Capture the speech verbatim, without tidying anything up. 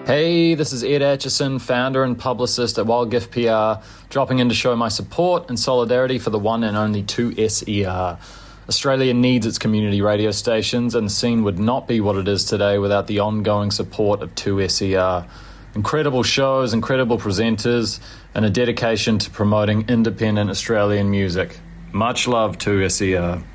Hey, this is Ed Atchison, founder and publicist at Wild Gift P R, dropping in to show my support and solidarity for the one and only two S E R. Australia needs its community radio stations, and the scene would not be what it is today without the ongoing support of two S E R. Incredible shows, incredible presenters, and a dedication to promoting independent Australian music. Much love to S E R.